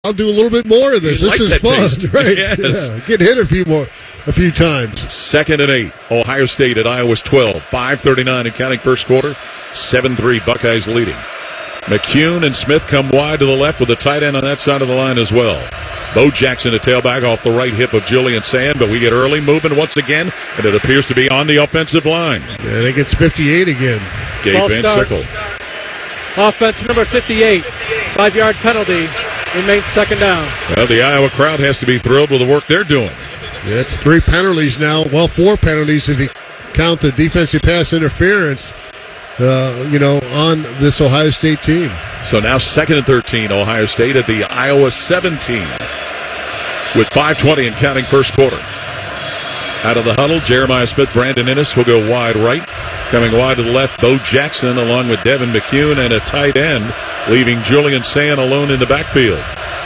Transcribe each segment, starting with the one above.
I'll do a little bit more of this. This is fun, right? Yes. Yeah, get hit a few times. 2nd and 8. Ohio State at Iowa's 12. 5:39 and counting first quarter. 7-3 Buckeyes leading. McCune and Smith come wide to the left with a tight end on that side of the line as well. Bo Jackson, a tailback off the right hip of Julian Sand, but we get early movement once again, and it appears to be on the offensive line. Yeah, I think it's 58 again. Gabe Van Sickle. Offense number 58. 5-yard penalty. Remains second down. Well, the Iowa crowd has to be thrilled with the work they're doing. Yeah, it's 3 penalties now. Well, 4 penalties if you count the defensive pass interference, on this Ohio State team. So now 2nd and 13, Ohio State at the Iowa 17 with 5:20 and counting first quarter. Out of the huddle, Jeremiah Smith, Brandon Inniss will go wide right. Coming wide to the left, Bo Jackson along with Devin McCune and a tight end, leaving Julian Sand alone in the backfield.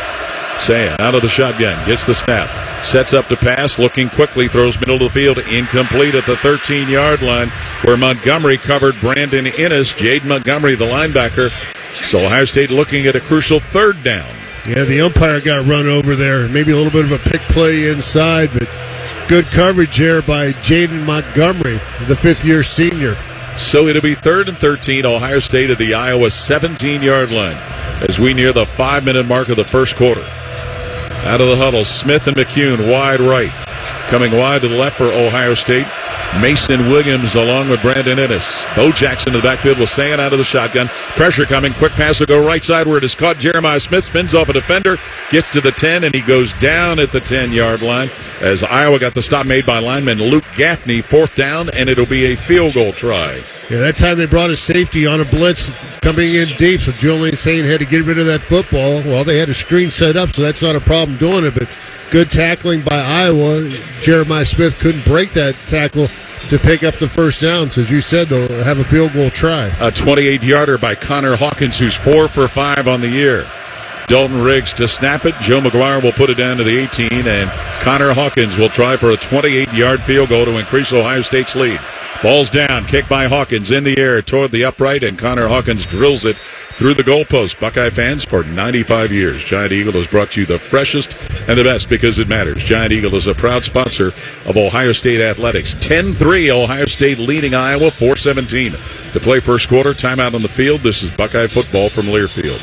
Sand out of the shotgun, gets the snap, sets up to pass, looking quickly, throws middle of the field, incomplete at the 13-yard line where Montgomery covered Brandon Inniss. Jade Montgomery, the linebacker. So Ohio State looking at a crucial 3rd down. Yeah, the umpire got run over there. Maybe a little bit of a pick play inside, but good coverage there by Jaden Montgomery, the 5th-year senior. So it'll be 3rd and 13, Ohio State at the Iowa 17-yard line as we near the 5-minute mark of the first quarter. Out of the huddle, Smith and McCune wide right. Coming wide to the left for Ohio State, Mason Williams along with Brandon Inniss. Bo Jackson in the backfield with Sand out of the shotgun. Pressure coming. Quick pass will go right side where it is caught. Jeremiah Smith spins off a defender, gets to the 10, and he goes down at the 10-yard line as Iowa got the stop made by lineman Luke Gaffney. 4th down, and it'll be a field goal try. Yeah, that time they brought a safety on a blitz coming in deep, so Julian Sand had to get rid of that football. Well, they had a screen set up, so that's not a problem doing it, but good tackling by Iowa. Jeremiah Smith couldn't break that tackle to pick up the first down. So as you said, they'll have a field goal try. A 28-yarder by Connor Hawkins, who's 4 for 5 on the year. Dalton Riggs to snap it. Joe McGuire will put it down to the 18, and Connor Hawkins will try for a 28-yard field goal to increase Ohio State's lead. Ball's down, kicked by Hawkins in the air toward the upright, and Connor Hawkins drills it through the goalpost. Buckeye fans, for 95 years, Giant Eagle has brought you the freshest and the best because it matters. Giant Eagle is a proud sponsor of Ohio State athletics. 10-3, Ohio State leading Iowa, 4:17 to play first quarter. Timeout on the field. This is Buckeye football from Learfield.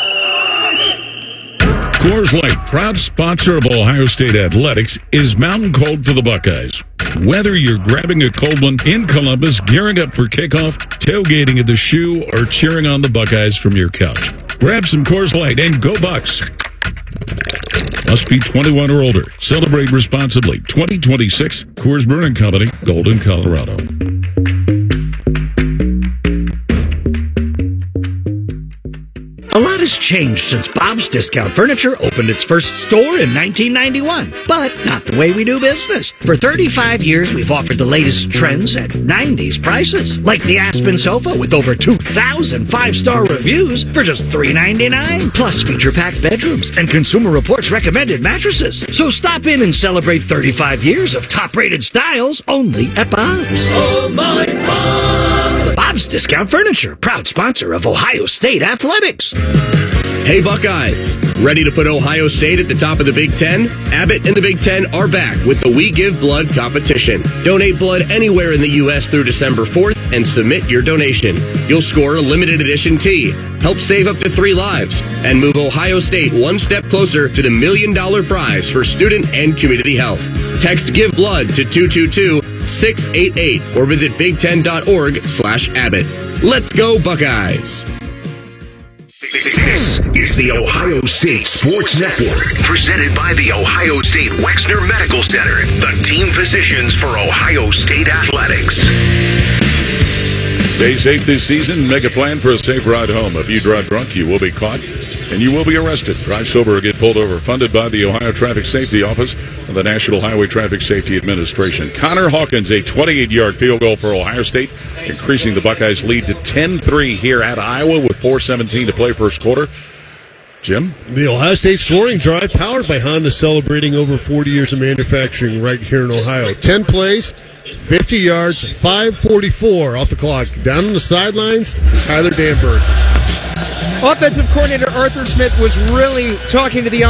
Coors Light, proud sponsor of Ohio State athletics, is mountain cold for the Buckeyes. Whether you're grabbing a cold one in Columbus, gearing up for kickoff, tailgating at the Shoe, or cheering on the Buckeyes from your couch, grab some Coors Light and go Bucks. Must be 21 or older. Celebrate responsibly. 2026 Coors Brewing Company, Golden, Colorado. A lot has changed since Bob's Discount Furniture opened its first store in 1991, but not the way we do business. For 35 years, we've offered the latest trends at 90s prices, like the Aspen sofa with over 2,000 5-star reviews for just $3.99, plus feature-packed bedrooms and Consumer Reports recommended mattresses. So stop in and celebrate 35 years of top-rated styles only at Bob's. Oh, my Bob! Bob's Discount Furniture, proud sponsor of Ohio State athletics. Hey Buckeyes, ready to put Ohio State at the top of the Big Ten? Abbott and the Big Ten are back with the We Give Blood competition. Donate blood anywhere in the U.S. through December 4th and submit your donation. You'll score a limited edition tee, help save up to 3 lives, and move Ohio State one step closer to the $1 million prize for student and community health. Text Give Blood to 222-688 or visit big10.org/Abbott. Let's go Buckeyes! This is the Ohio State Sports Network, presented by the Ohio State Wexner Medical Center, the team physicians for Ohio State athletics. Stay safe this season. Make a plan for a safe ride home. If you drive drunk, you will be caught, and you will be arrested. Drive sober or get pulled over. Funded by the Ohio Traffic Safety Office of the National Highway Traffic Safety Administration. Connor Hawkins, a 28-yard field goal for Ohio State, increasing the Buckeyes' lead to 10-3 here at Iowa with 4:17 to play first quarter. Jim? The Ohio State scoring drive powered by Honda, celebrating over 40 years of manufacturing right here in Ohio. 10 plays, 50 yards, 5:44 off the clock. Down on the sidelines, Tyler Danberg. Offensive coordinator Arthur Smith was really talking to the